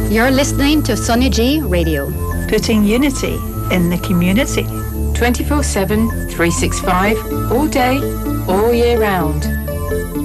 You're listening to Sonny G Radio. Putting unity in the community. 24/7, 365, all day, all year round.